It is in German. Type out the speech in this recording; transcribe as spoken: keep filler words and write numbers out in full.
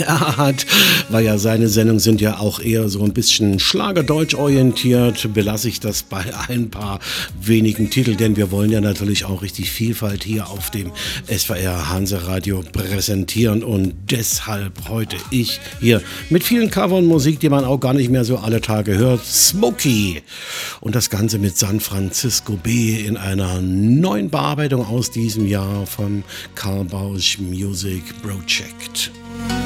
er hat, weil ja seine Sendungen sind ja auch eher so ein bisschen Schlagerdeutsch orientiert, belasse ich das bei ein paar wenigen Titeln, denn wir wollen ja natürlich auch richtig Vielfalt hier auf dem S V R Hanse-Radio präsentieren und deshalb heute ich hier mit vielen Covern Musik, die man auch gar nicht mehr so alle Tage hört, Smokey und das Ganze mit San Francisco B in einer neuen Bearbeitung aus diesem Jahr vom Karl Bausch Music Project.